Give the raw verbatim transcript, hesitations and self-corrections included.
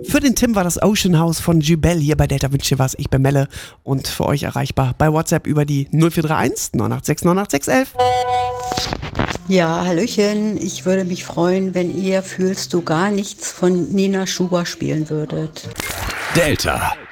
Für den Tim war das Ocean House von Jubel hier bei Delta Wünsche was. Ich bin Melle und für euch erreichbar bei WhatsApp über die null vier drei eins neun acht sechs neun acht sechs eins eins. Ja, hallöchen. Ich würde mich freuen, wenn ihr Fühlst du gar nichts von Nina Schuber spielen würdet. Delta.